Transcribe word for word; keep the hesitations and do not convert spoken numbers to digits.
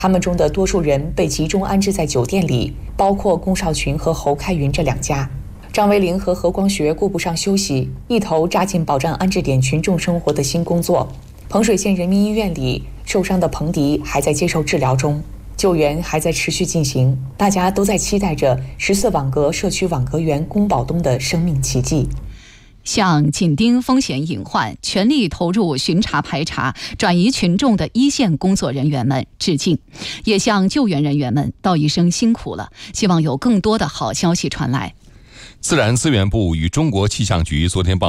他们中的多数人被集中安置在酒店里，包括龚少群和侯开云这两家。张维林和何光学顾不上休息，一头扎进保障安置点群众生活的新工作。彭水县人民医院里，受伤的彭迪还在接受治疗中，救援还在持续进行，大家都在期待着十四网格社区网格员龚宝东的生命奇迹。 向紧盯风险隐患、全力投入巡查排查、转移群众的一线工作人员们致敬，也向救援人员们道一声辛苦了，希望有更多的好消息传来。 自然资源部与中国气象局昨天报